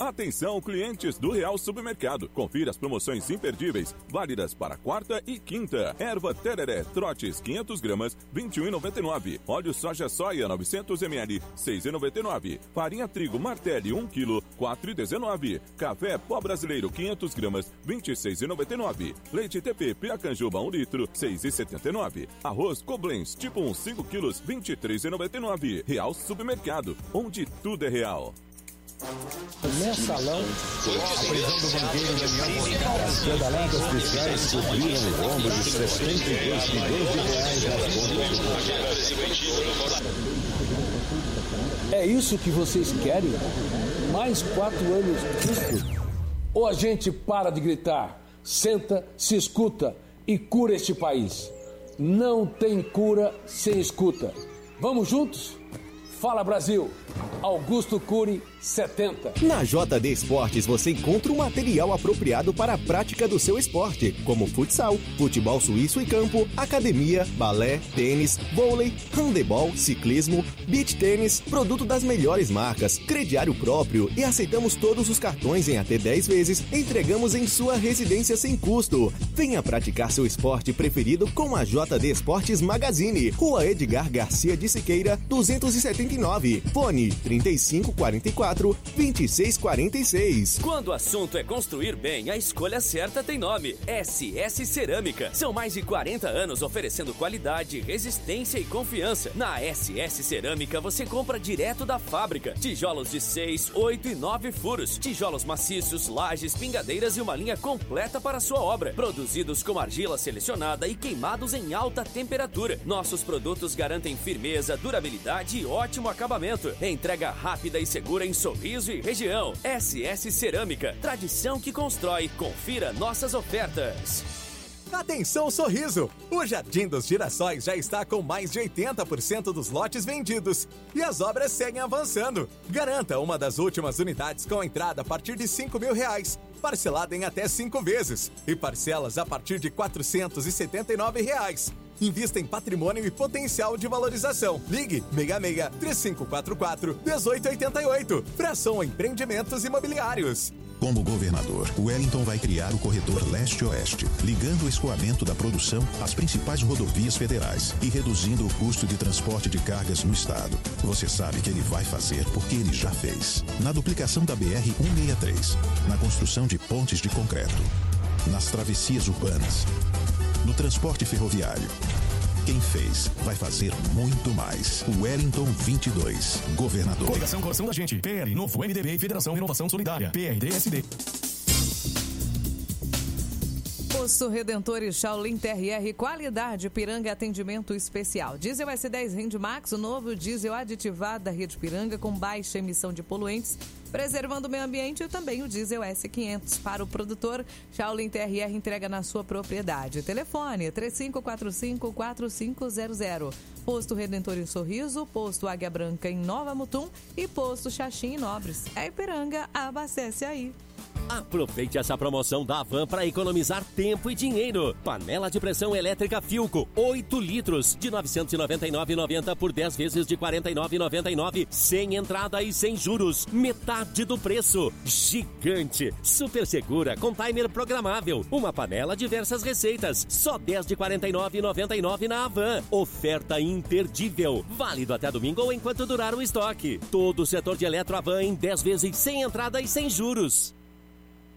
Atenção, clientes do Real Supermercado. Confira as promoções imperdíveis, válidas para quarta e quinta. Erva Tereré Trotes 500 gramas, R$ 21,99. Óleo soja soia 900 ml, R$ 6,99. Farinha trigo Martelli 1 kg, R$ 4,19. Café Pó Brasileiro 500 gramas, R$ 26,99. Leite TP Piracanjuba 1 litro, R$ 6,79. Arroz Koblenz tipo 1 5 quilos, R$ 23,99. Real Supermercado, onde tudo é real. Mensalão, a prisão do banqueiro Daniel. As pedaladas fiscais cobriram o rombo de 72 milhões de reais nas contas do... É isso que vocês querem? Mais 4 anos disso? Ou a gente para de gritar, senta, se escuta e cura este país? Não tem cura sem escuta. Vamos juntos? Fala Brasil! Augusto Cury, 70. Na JD Esportes você encontra o material apropriado para a prática do seu esporte, como futsal, futebol suíço e campo, academia, balé, tênis, vôlei, handebol, ciclismo, beach tênis, produto das melhores marcas, crediário próprio e aceitamos todos os cartões em até 10 vezes, entregamos em sua residência sem custo. Venha praticar seu esporte preferido com a JD Esportes Magazine, Rua Edgar Garcia de Siqueira, 279, fone 3544-2646. Quando o assunto é construir bem, a escolha certa tem nome: SS Cerâmica. São mais de 40 anos oferecendo qualidade, resistência e confiança. Na SS Cerâmica você compra direto da fábrica. Tijolos de 6, 8 e 9 furos. Tijolos maciços, lajes, pingadeiras e uma linha completa para a sua obra. Produzidos com argila selecionada e queimados em alta temperatura. Nossos produtos garantem firmeza, durabilidade e ótimo acabamento. Entrega rápida e segura em Sorriso e região. SS Cerâmica, tradição que constrói. Confira nossas ofertas. Atenção Sorriso! O Jardim dos Girassóis já está com mais de 80% dos lotes vendidos e as obras seguem avançando. Garanta uma das últimas unidades com entrada a partir de R$ 5.000, parcelada em até 5 vezes e parcelas a partir de R$ 479. Invista em patrimônio e potencial de valorização. Ligue 66-3544-1888. Fração Empreendimentos Imobiliários. Como governador, Wellington vai criar o corredor leste-oeste, ligando o escoamento da produção às principais rodovias federais e reduzindo o custo de transporte de cargas no estado. Você sabe que ele vai fazer porque ele já fez. Na duplicação da BR-163, na construção de pontes de concreto, nas travessias urbanas, no transporte ferroviário. Quem fez vai fazer muito mais. Wellington 22, governador. Coligação Coração da Gente, PL, Novo MDB e Federação Renovação Solidária, PRDSD. Posto Redentor e Shaolin TRR, qualidade, Ipiranga, atendimento especial. Diesel S10 Rende Max, o novo diesel aditivado da Rede Ipiranga com baixa emissão de poluentes, preservando o meio ambiente, e também o diesel S500. Para o produtor, Shaolin TRR entrega na sua propriedade. Telefone 3545-4500. Posto Redentor em Sorriso, Posto Águia Branca em Nova Mutum e Posto Xaxim em Nobres. É Ipiranga, abastece aí. Aproveite essa promoção da Havan para economizar tempo e dinheiro. Panela de pressão elétrica Philco, 8 litros, de R$ 999,90 por 10 vezes de R$ 49,99, sem entrada e sem juros. Metade do preço. Gigante, super segura, com timer programável. Uma panela, diversas receitas. Só 10 de R$ 49,99 na Havan. Oferta imperdível. Válido até domingo ou enquanto durar o estoque. Todo o setor de Eletro Havan em 10 vezes sem entrada e sem juros.